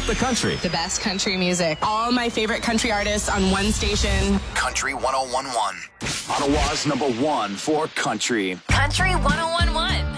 up the country. The best country music. All my favorite country artists on one station. Country 101.1. Ottawa's #1 for country. Country 101.1.